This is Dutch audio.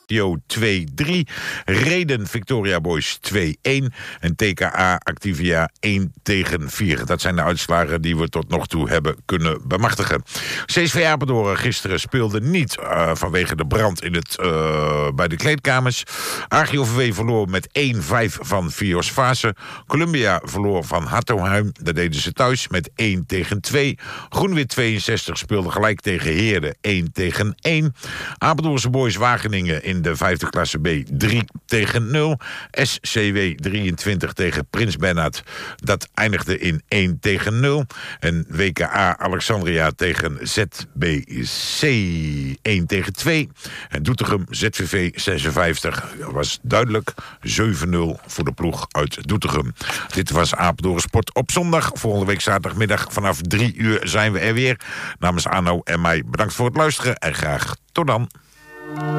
Tokio 2-3. Reden Victoria Boys 2-1. En TKA Activia 1-4. Dat zijn de uitslagen die we tot nog toe hebben kunnen bemachtigen. CSV Apeldoorn gisteren speelde niet vanwege de brand bij de kleedkamers. AGOVW verloor met 1-5 van Vios Vaassen. Columbia verloor van Hattoheim. Dat deden ze thuis met 1-2. Groenwit 62 speelde gelijk tegen Heerde 1-1. Apeldoornse Boys Wageningen in de 5e klasse B 3-0. SCW 23 tegen Prins Bernhard. Dat eindigde in 1-0. En WKA Alexandria tegen ZBC 1-2. En Doetinchem ZVV 56 was duidelijk 7-0 voor de ploeg uit Doetinchem. Dit was Apeldoorn Sport op zondag. Volgende week zaterdagmiddag vanaf 3 uur zijn we er weer. Namens Arno en mij bedankt voor het luisteren en graag tot dan.